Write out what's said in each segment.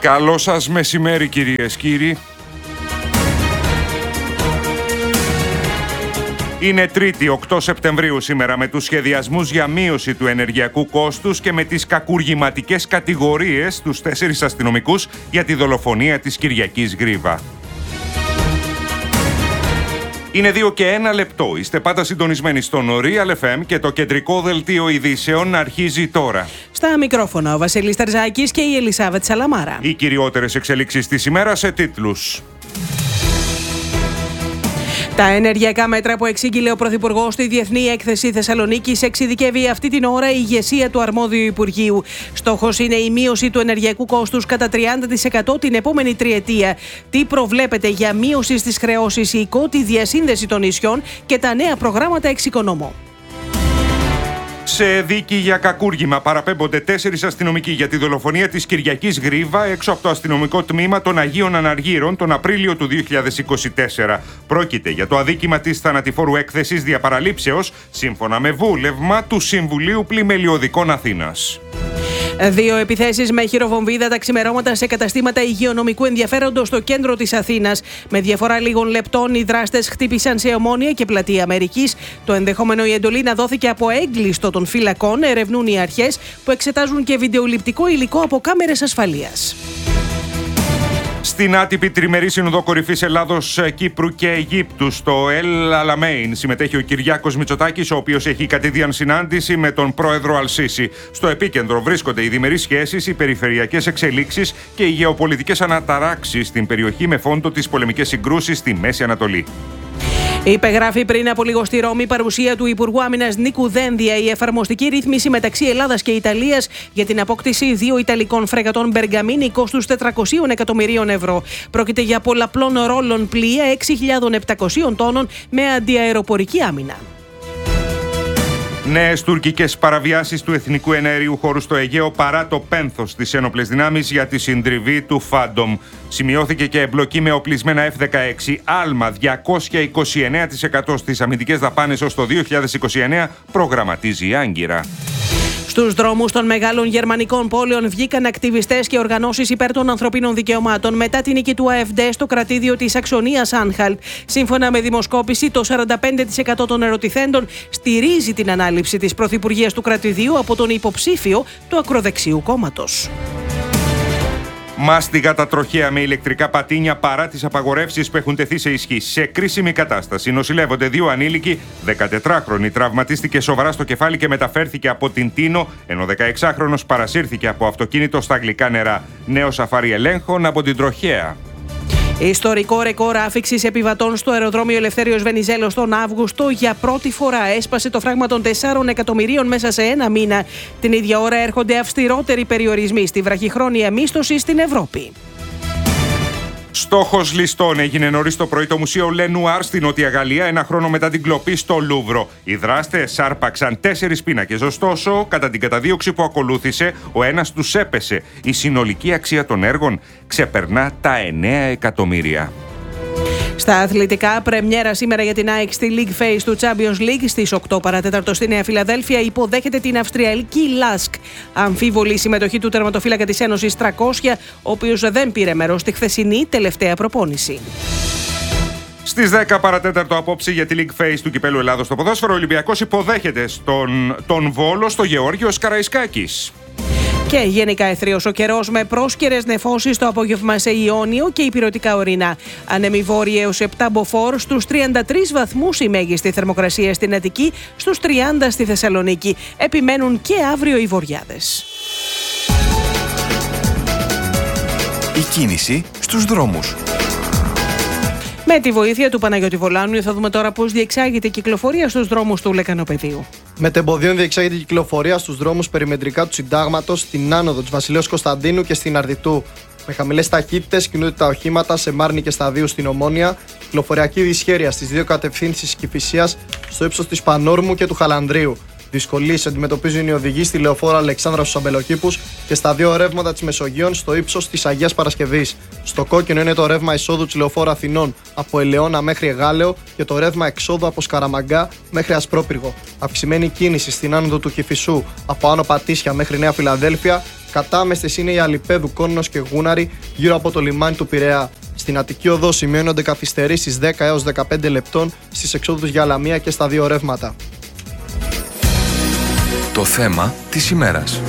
Καλό σας μεσημέρι, κυρίες, κύριοι. Είναι Τρίτη, 8 Σεπτεμβρίου σήμερα, με τους σχεδιασμούς για μείωση του ενεργειακού κόστους και με τις κακουργηματικές κατηγορίες τους 4 αστυνομικούς για τη δολοφονία της Κυριακής Γρίβα. Είναι 2 και 1 λεπτό. Είστε πάντα συντονισμένοι στον Real FM και το κεντρικό δελτίο ειδήσεων αρχίζει τώρα. Στα μικρόφωνα ο Βασίλης Τερζάκης και η Ελισάβετ Σαλαμάρα. Οι κυριότερες εξελίξεις της ημέρας σε τίτλους. Τα ενεργειακά μέτρα που εξήγηλε ο Πρωθυπουργός στη Διεθνή Έκθεση Θεσσαλονίκης εξειδικεύει αυτή την ώρα η ηγεσία του αρμόδιου Υπουργείου. Στόχος είναι η μείωση του ενεργειακού κόστους κατά 30% την επόμενη τριετία. Τι προβλέπεται για μείωση στις χρεώσεις η ΙΚΟ, τη διασύνδεση των νησιών και τα νέα προγράμματα εξοικονόμου. Σε δίκη για κακούργημα παραπέμπονται 4 αστυνομικοί για τη δολοφονία της Κυριακής Γρίβα έξω από το αστυνομικό τμήμα των Αγίων Αναργύρων τον Απρίλιο του 2024. Πρόκειται για το αδίκημα της θανατηφόρου έκθεσης διαπαραλήψεως, σύμφωνα με βούλευμα του Συμβουλίου Πλημελιωδικών Αθήνας. 2 επιθέσεις με χειροβομβίδα τα ξημερώματα σε καταστήματα υγειονομικού ενδιαφέροντος στο κέντρο της Αθήνας. Με διαφορά λίγων λεπτών, οι δράστες χτύπησαν σε Ομόνια και Πλατεία Αμερικής. Το ενδεχόμενο η εντολή να δόθηκε από έγκλειστο των φυλακών ερευνούν οι αρχές, που εξετάζουν και βιντεοληπτικό υλικό από κάμερες ασφαλείας. Στην άτυπη τριμερή Σύνοδο Κορυφής Ελλάδος, Κύπρου και Αιγύπτου στο El Alamein συμμετέχει ο Κυριάκος Μητσοτάκης, ο οποίος έχει κατηδίαν συνάντηση με τον πρόεδρο Αλ-Σίση. Στο επίκεντρο βρίσκονται οι διμερείς σχέσεις, οι περιφερειακές εξελίξεις και οι γεωπολιτικές αναταράξεις στην περιοχή, με φόντο τις πολεμικές συγκρούσεις στη Μέση Ανατολή. Υπεγράφει πριν από λίγο στη Ρώμη, παρουσία του Υπουργού Άμυνας Νίκου Δένδια, η εφαρμοστική ρύθμιση μεταξύ Ελλάδας και Ιταλίας για την απόκτηση 2 Ιταλικών φρεγατών Μπεργαμίνη κόστους 400 εκατομμυρίων ευρώ. Πρόκειται για πολλαπλών ρόλων πλοία 6.700 τόνων με αντιαεροπορική άμυνα. Νέες τουρκικές παραβιάσεις του εθνικού εναερίου χώρου στο Αιγαίο παρά το πένθος της ένοπλες δυνάμεις για τη συντριβή του Φάντομ. Σημειώθηκε και εμπλοκή με οπλισμένα F-16, άλμα 229% στις αμυντικές δαπάνες ως το 2029, προγραμματίζει η Άγκυρα. Στους δρόμους των μεγάλων γερμανικών πόλεων βγήκαν ακτιβιστές και οργανώσεις υπέρ των ανθρωπίνων δικαιωμάτων μετά την νίκη του AfD στο κρατήδιο της Αξονίας Άνχαλτ. Σύμφωνα με δημοσκόπηση, το 45% των ερωτηθέντων στηρίζει την ανάληψη της πρωθυπουργίας του κρατηδίου από τον υποψήφιο του ακροδεξιού κόμματος. Μάστιγα τα τροχαία με ηλεκτρικά πατίνια παρά τις απαγορεύσεις που έχουν τεθεί σε ισχύ. Σε κρίσιμη κατάσταση νοσηλεύονται 2 ανήλικοι. 14χρονη τραυματίστηκε σοβαρά στο κεφάλι και μεταφέρθηκε από την Τίνο, ενώ 16χρονος παρασύρθηκε από αυτοκίνητο στα γλυκά νερά. Νέο σαφάρι ελέγχων από την τροχαία. Ιστορικό ρεκόρ άφιξης επιβατών στο αεροδρόμιο Ελευθέριος Βενιζέλος τον Αύγουστο. Για πρώτη φορά έσπασε το φράγμα των 4 εκατομμυρίων μέσα σε 1 μήνα. Την ίδια ώρα έρχονται αυστηρότεροι περιορισμοί στη βραχυχρόνια μίσθωση στην Ευρώπη. Στόχος ληστών έγινε νωρίς το πρωί το Μουσείο Λενουάρ στη Νότια Γαλλία, 1 χρόνο μετά την κλοπή στο Λούβρο. Οι δράστες άρπαξαν 4 πίνακες, ωστόσο, κατά την καταδίωξη που ακολούθησε, ο ένας τους έπεσε. Η συνολική αξία των έργων ξεπερνά τα 9 εκατομμύρια. Στα αθλητικά, πρεμιέρα σήμερα για την ΑΕΚ στη League Phase του Champions League. Στις 8 παρατέταρτο στη Νέα Φιλαδέλφια υποδέχεται την Αυστριακή Λάσκ. Αμφίβολη συμμετοχή του τερματοφύλακα της Ένωσης 300, ο οποίος δεν πήρε μέρος στη χθεσινή τελευταία προπόνηση. Στις 10 παρατέταρτο απόψε για τη League Phase του Κυπέλλου Ελλάδος στο ποδόσφαιρο, ο Ολυμπιακός υποδέχεται τον Βόλο στο Γεώργιος Καραϊσκάκης. Και γενικά αιθρίος ο καιρός με πρόσκαιρες νεφώσεις το απόγευμα σε Ιόνιο και ηπειρωτικά ορεινά. Ανέμει βόρεια έως 7 μποφόρ, στους 33 βαθμούς η μέγιστη θερμοκρασία στην Αττική, στους 30 στη Θεσσαλονίκη. Επιμένουν και αύριο οι βοριάδες. Η κίνηση στους δρόμους. Με τη βοήθεια του Παναγιώτη Βολάνου θα δούμε τώρα πώς διεξάγεται η κυκλοφορία στους δρόμους του Λεκανοπεδίου. Με τεμποδίων διεξάγεται η κυκλοφορία στους δρόμους περιμετρικά του Συντάγματος, στην άνοδο της Βασιλέως Κωνσταντίνου και στην Αρδιτού. Με χαμηλές ταχύτητες κινούνται τα οχήματα σε Μάρνη και Σταδίου στην Ομόνια. Κυκλοφοριακή δυσχέρεια στις 2 κατευθύνσεις Κηφισίας, στο ύψος της Πανόρμου και του Χαλανδρίου. Δυσκολίες αντιμετωπίζουν οι οδηγοί στη λεωφόρο Αλεξάνδρα στους Αμπελοκήπους και στα 2 ρεύματα της Μεσογείων στο ύψος της Αγίας Παρασκευής. Στο κόκκινο είναι το ρεύμα εισόδου της λεωφόρου Αθηνών από Ελαιώνα μέχρι Εγάλεο και το ρεύμα εξόδου από Σκαραμαγκά μέχρι Ασπρόπυργο. Αυξημένη κίνηση στην άνοδο του Κηφισού από Άνω Πατήσια μέχρι Νέα Φιλαδέλφια, Ακατάμεστες είναι οι Αλιπέδου, Κόνος και Γούναρη γύρω από το λιμάνι του Πειραιά. Στην Αττική Οδό σημειώνονται καθυστερήσεις 10 έως 15 λεπτών στις εξόδους για Λαμία και στα δύο ρεύματα. Το θέμα της ημέρας.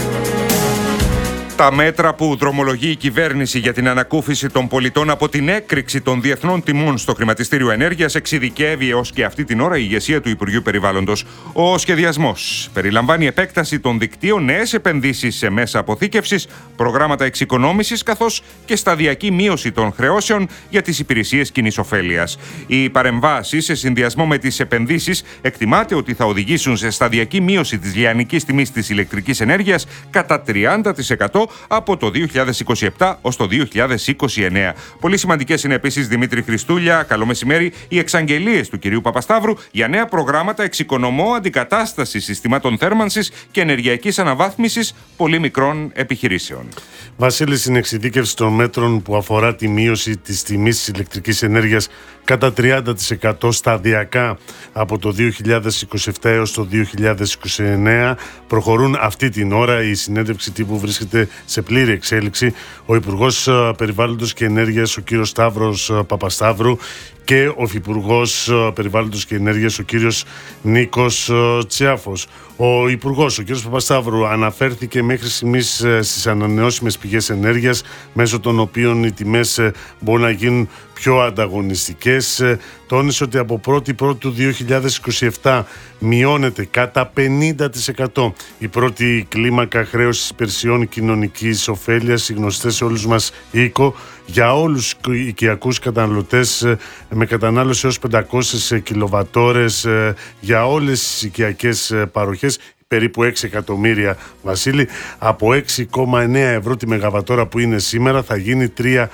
Τα μέτρα που δρομολογεί η κυβέρνηση για την ανακούφιση των πολιτών από την έκρηξη των διεθνών τιμών στο χρηματιστήριο ενέργειας εξειδικεύει έως και αυτή την ώρα η ηγεσία του Υπουργείου Περιβάλλοντος. Ο σχεδιασμός περιλαμβάνει επέκταση των δικτύων, νέες επενδύσεις σε μέσα αποθήκευσης, προγράμματα εξοικονόμησης καθώς και σταδιακή μείωση των χρεώσεων για τις υπηρεσίες κοινής ωφέλειας. Οι παρεμβάσεις σε συνδυασμό με τις επενδύσεις εκτιμάται ότι θα οδηγήσουν σε σταδιακή μείωση της λιανικής τιμής της ηλεκτρικής ενέργειας κατά 30% από το 2027 ως το 2029. Πολύ σημαντικές είναι επίσης, Δημήτρη Χριστούλια, καλό μεσημέρι, οι εξαγγελίες του κυρίου Παπασταύρου για νέα προγράμματα εξοικονομώ αντικατάστασης συστημάτων θέρμανσης και ενεργειακής αναβάθμισης πολύ μικρών επιχειρήσεων. Βασίλη, στην εξειδίκευση των μέτρων που αφορά τη μείωση της τιμής της ηλεκτρικής ενέργειας κατά 30% σταδιακά από το 2027 έως το 2029 προχωρούν αυτή την ώρα. Η συνέντευξη τύπου βρίσκεται σε πλήρη εξέλιξη. Ο Υπουργός Περιβάλλοντος και Ενέργειας, ο κύριος Σταύρος Παπασταύρου, και ο Υφυπουργός Περιβάλλοντος και Ενέργειας, ο κύριος Νίκος Τσιάφος. Ο Υπουργός, ο κύριος Παπασταύρου, αναφέρθηκε μέχρι στιγμής στις ανανεώσιμες πηγές ενέργειας, μέσω των οποίων οι τιμές μπορούν να γίνουν πιο ανταγωνιστικές. Τόνισε ότι από 1η του 2027 μειώνεται κατά 50% η πρώτη κλίμακα χρέωσης υπηρεσιών κοινωνικής ωφέλειας, οι γνωστές σε όλους μας οίκο, για όλους τους οικιακούς καταναλωτές με κατανάλωση έως 500 κιλοβατόρες για όλες τις οικιακές παροχές, περίπου 6 εκατομμύρια, Βασίλη. Από 6,9 ευρώ τη μεγαβατόρα που είναι σήμερα θα γίνει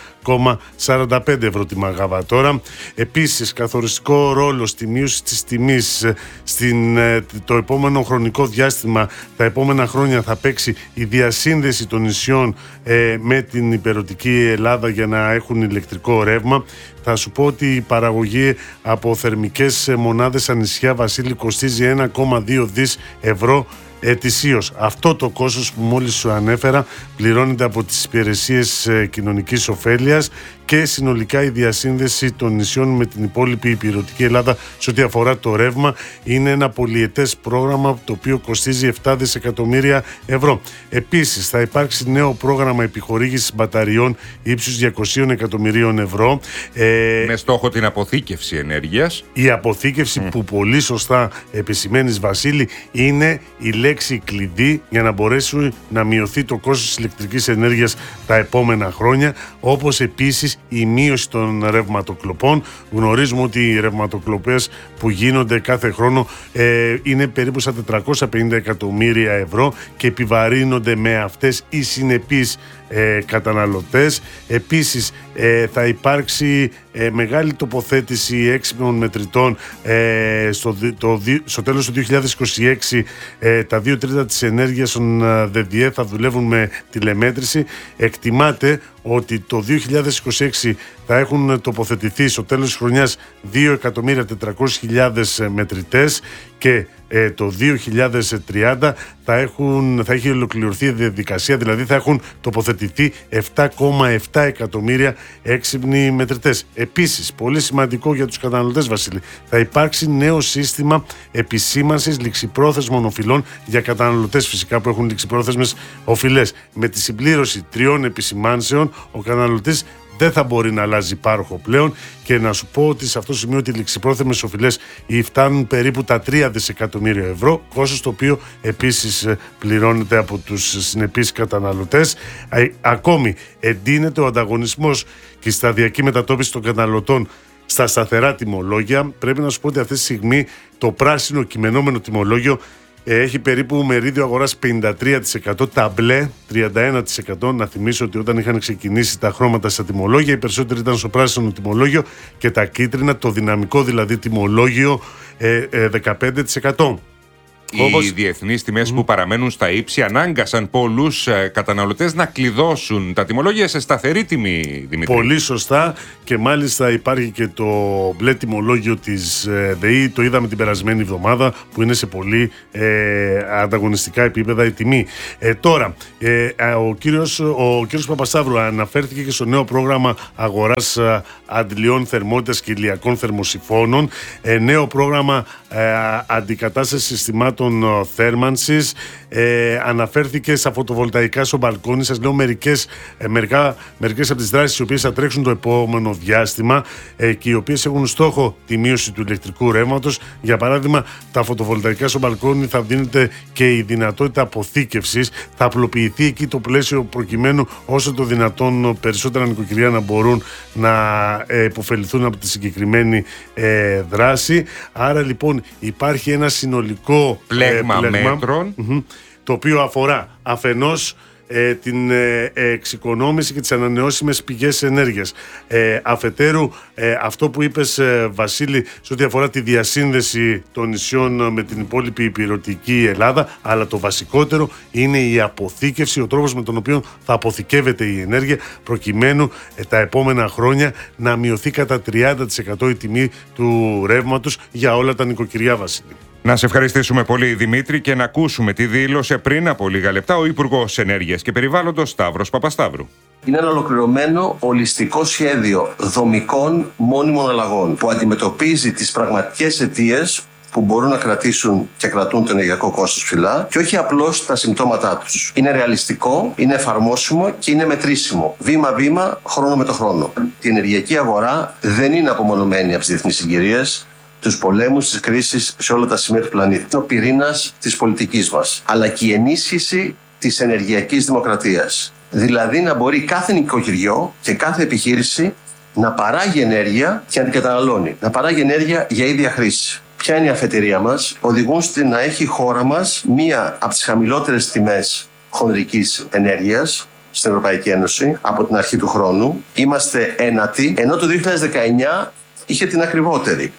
3,45 ευρώ τη μεγαβατόρα. Επίσης, καθοριστικό ρόλο στη μείωση της τιμής το επόμενο χρονικό διάστημα, τα επόμενα χρόνια, θα παίξει η διασύνδεση των νησιών με την υπερωτική Ελλάδα για να έχουν ηλεκτρικό ρεύμα. Θα σου πω ότι η παραγωγή από θερμικές μονάδες ανησιά, Βασίλη, κοστίζει 1,2 δις ευρώ ετησίως. Αυτό το κόστος που μόλις σου ανέφερα πληρώνεται από τις υπηρεσίες κοινωνικής ωφέλειας και συνολικά η διασύνδεση των νησιών με την υπόλοιπη υπηρετική Ελλάδα σε ό,τι αφορά το ρεύμα είναι ένα πολυετές πρόγραμμα το οποίο κοστίζει 7 δισεκατομμύρια ευρώ. Επίσης θα υπάρξει νέο πρόγραμμα επιχορήγησης μπαταριών ύψους 200 εκατομμυρίων ευρώ. Με στόχο την αποθήκευση ενέργειας. Η αποθήκευση που πολύ σωστά επισημαίνεις, Βασίλη, είναι η λέξη κλειδί για να μπορέσει να μειωθεί το κόστος της ηλεκτρικής ενέργειας τα επόμενα χρόνια, όπως επίσης η μείωση των ρευματοκλοπών. Γνωρίζουμε ότι οι ρευματοκλοπές που γίνονται κάθε χρόνο είναι περίπου στα 450 εκατομμύρια ευρώ και επιβαρύνονται με αυτές οι συνεπείς καταναλωτές. Επίσης θα υπάρξει μεγάλη τοποθέτηση έξυπνων μετρητών στο τέλος του 2026. Τα 2/3 της ενέργειας των ΔΔΕ θα δουλεύουν με τηλεμέτρηση. Εκτιμάται ότι το 2026 θα έχουν τοποθετηθεί στο τέλος της χρονιάς 2.400.000 μετρητές και το 2030 θα έχει ολοκληρωθεί η διαδικασία, δηλαδή θα έχουν τοποθετηθεί 7,7 εκατομμύρια έξυπνοι μετρητές. Επίσης, πολύ σημαντικό για τους καταναλωτές, Βασίλη, θα υπάρξει νέο σύστημα επισήμανσης ληξιπρόθεσμων οφειλών για καταναλωτές φυσικά που έχουν ληξιπρόθεσμες οφειλές. Με τη συμπλήρωση 3 επισημάνσεων, ο καταναλωτής δεν θα μπορεί να αλλάζει πάροχο πλέον, και να σου πω ότι σε αυτό το σημείο οι ληξιπρόθεσμες οφειλές φτάνουν περίπου τα 3 δισεκατομμύρια ευρώ, κόστος το οποίο επίσης πληρώνεται από τους συνεπείς καταναλωτές. Ακόμη εντείνεται ο ανταγωνισμός και η σταδιακή μετατόπιση των καταναλωτών στα σταθερά τιμολόγια. Πρέπει να σου πω ότι αυτή τη στιγμή το πράσινο κειμενόμενο τιμολόγιο έχει περίπου μερίδιο αγοράς 53%, τα μπλε 31%. Να θυμίσω ότι όταν είχαν ξεκινήσει τα χρώματα στα τιμολόγια, οι περισσότεροι ήταν στο πράσινο τιμολόγιο και τα κίτρινα, το δυναμικό δηλαδή τιμολόγιο, 15%. Οι διεθνείς τιμές που παραμένουν στα ύψη ανάγκασαν πολλούς καταναλωτές να κλειδώσουν τα τιμολόγια σε σταθερή τιμή, Δημήτρη. Πολύ σωστά, και μάλιστα υπάρχει και το μπλε τιμολόγιο της ΔΕΗ, το είδαμε την περασμένη εβδομάδα, που είναι σε πολύ ανταγωνιστικά επίπεδα η τιμή. Τώρα, ο κύριος Παπασταύρου αναφέρθηκε και στο νέο πρόγραμμα αγοράς αντιλιών θερμότητας και ηλιακών θερμοσυφώνων, νέο πρόγραμμα αντικατάσταση συστημάτων θέρμανσης, αναφέρθηκε στα φωτοβολταϊκά στο μπαλκόνι. Σας λέω μερικές από τις δράσεις οι οποίες θα τρέξουν το επόμενο διάστημα και οι οποίες έχουν στόχο τη μείωση του ηλεκτρικού ρεύματος. Για παράδειγμα, τα φωτοβολταϊκά στο μπαλκόνι θα δίνεται και η δυνατότητα αποθήκευσης, θα απλοποιηθεί εκεί το πλαίσιο προκειμένου όσο το δυνατόν περισσότερα νοικοκυριά να μπορούν να υποφεληθούν από τη συγκεκριμένη δράση. Άρα λοιπόν υπάρχει ένα συνολικό πλέγμα μέτρων, το οποίο αφορά αφενός την εξοικονόμηση και τις ανανεώσιμες πηγές ενέργειας. Αφετέρου, αυτό που είπες, Βασίλη, σε ό,τι αφορά τη διασύνδεση των νησιών με την υπόλοιπη υπηρετική Ελλάδα, αλλά το βασικότερο είναι η αποθήκευση, ο τρόπος με τον οποίο θα αποθηκεύεται η ενέργεια, προκειμένου τα επόμενα χρόνια να μειωθεί κατά 30% η τιμή του ρεύματος για όλα τα νοικοκυριά, Βασίλη. Να σε ευχαριστήσουμε πολύ, Δημήτρη, και να ακούσουμε τι δήλωσε πριν από λίγα λεπτά ο Υπουργός Ενέργειας και Περιβάλλοντος Σταύρος Παπασταύρου. Είναι ένα ολοκληρωμένο ολιστικό σχέδιο δομικών μόνιμων αλλαγών που αντιμετωπίζει τις πραγματικές αιτίες που μπορούν να κρατήσουν και κρατούν το ενεργειακό κόστος ψηλά και όχι απλώς τα συμπτώματά τους. Είναι ρεαλιστικό, είναι εφαρμόσιμο και είναι μετρήσιμο. Βήμα-βήμα, χρόνο με το χρόνο. Η ενεργειακή αγορά δεν είναι απομονωμένη από τις διεθνείς συγκυρίες, τους πολέμους, τις κρίσεις σε όλα τα σημεία του πλανήτη. Είναι ο πυρήνας της πολιτικής μας, αλλά και η ενίσχυση της ενεργειακής δημοκρατίας. Δηλαδή να μπορεί κάθε νοικοκυριό και κάθε επιχείρηση να παράγει ενέργεια και να την καταναλώνει. Να παράγει ενέργεια για ίδια χρήση. Ποια είναι η αφετηρία μας? Οδηγούν στην να έχει η χώρα μας μία από τις χαμηλότερες τιμές χονδρικής ενέργειας στην Ευρωπαϊκή Ένωση από την αρχή του χρόνου. Είμαστε ένατοι, ενώ το 2019 είχε την ακριβότερη.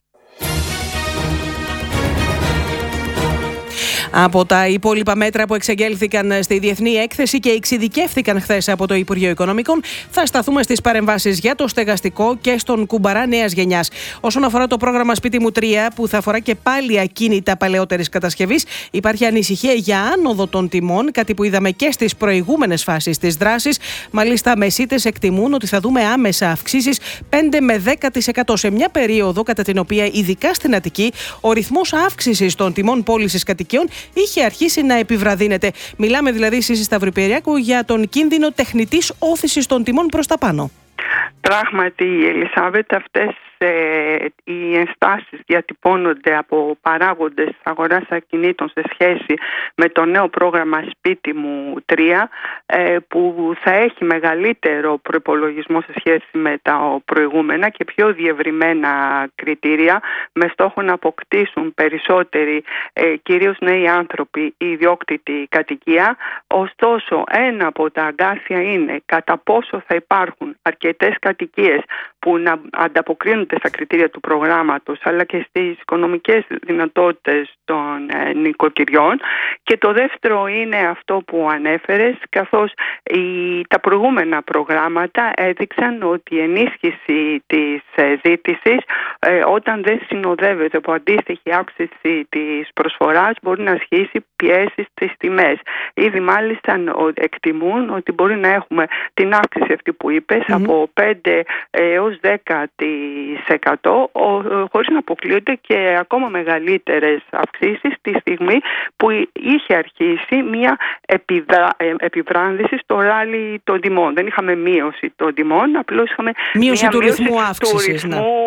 Από τα υπόλοιπα μέτρα που εξαγγέλθηκαν στη Διεθνή Έκθεση και εξειδικεύθηκαν χθες από το Υπουργείο Οικονομικών, θα σταθούμε στις παρεμβάσεις για το στεγαστικό και στον κουμπαρά νέας γενιάς. Όσον αφορά το πρόγραμμα Σπίτι μου 3, που θα αφορά και πάλι ακίνητα παλαιότερης κατασκευής, υπάρχει ανησυχία για άνοδο των τιμών, κάτι που είδαμε και στις προηγούμενες φάσεις της δράσης. Μάλιστα, μεσίτες εκτιμούν ότι θα δούμε άμεσα αυξήσεις 5 με 10% σε μια περίοδο κατά την οποία, ειδικά στην Αττική, ο ρυθμός αύξησης των τιμών πώλησης κατοικιών είχε αρχίσει να επιβραδύνεται. Μιλάμε δηλαδή, Σύση Σταυρουπηριακού, για τον κίνδυνο τεχνητής όθησης των τιμών προς τα πάνω. Πράγματι, Ελισάβετ, αυτές οι ενστάσεις διατυπώνονται από παράγοντες αγοράς ακινήτων σε σχέση με το νέο πρόγραμμα Σπίτι μου 3, που θα έχει μεγαλύτερο προϋπολογισμό σε σχέση με τα προηγούμενα και πιο διευρυμένα κριτήρια, με στόχο να αποκτήσουν περισσότεροι, κυρίως νέοι άνθρωποι, η ιδιόκτητη κατοικία. Ωστόσο, ένα από τα αγκάθια είναι κατά πόσο θα υπάρχουν αρκετές κατοικίες που να ανταποκρίνονται στα κριτήρια του προγράμματος, αλλά και στις οικονομικές δυνατότητες των νοικοκυριών. Και το δεύτερο είναι αυτό που ανέφερες, καθώς τα προηγούμενα προγράμματα έδειξαν ότι η ενίσχυση της ζήτησης, όταν δεν συνοδεύεται από αντίστοιχη αύξηση της προσφοράς, μπορεί να ασχίσει πιέσεις στις τιμές. Ήδη μάλιστα εκτιμούν ότι μπορεί να έχουμε την αύξηση αυτή που είπες, από 5 έως 10%, χωρίς να αποκλείονται και ακόμα μεγαλύτερες αυξήσεις τη στιγμή που είχε αρχίσει μια επιβράδυνση στο ράλι των τιμών. Δεν είχαμε μείωση των τιμών, απλώς είχαμε μείωση του ρυθμού αύξησης.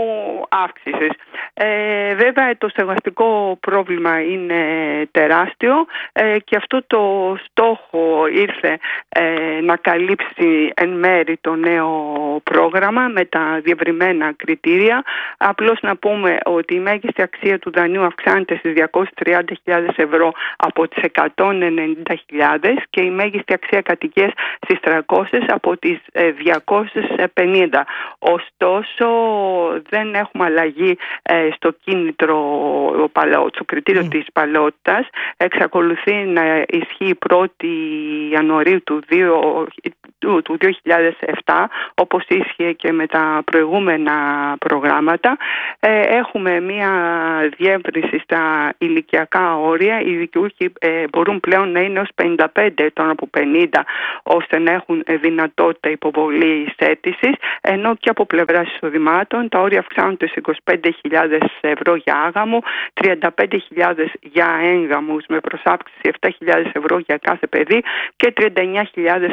Βέβαια, το στεγαστικό πρόβλημα είναι τεράστιο και αυτό το στόχο ήρθε να καλύψει εν μέρη το νέο πρόγραμμα με τα διευρυμένα κριτήρια. Απλώς να πούμε ότι η μέγιστη αξία του δανείου αυξάνεται στις 230.000 ευρώ από τις 190.000 και η μέγιστη αξία κατοικίας στις 300 από τις 250. Ωστόσο, δεν έχουμε αλλαγή στο κίνητρο, στο κριτήριο της παλαιότητας, εξακολουθεί να ισχύει 1η Ιανουαρίου του 2007, όπως ίσχυε και με τα προηγούμενα προγράμματα. Έχουμε μία διεύρυνση στα ηλικιακά όρια. Οι δικαιούχοι μπορούν πλέον να είναι ως 55 ετών από 50, ώστε να έχουν δυνατότητα υποβολής αίτησης, ενώ και από πλευράς εισοδημάτων τα όρια αυξάνονται σε 25.000 ευρώ για άγαμο, 35.000 για έγγαμους με προσάυξηση 7.000 ευρώ για κάθε παιδί και 39.000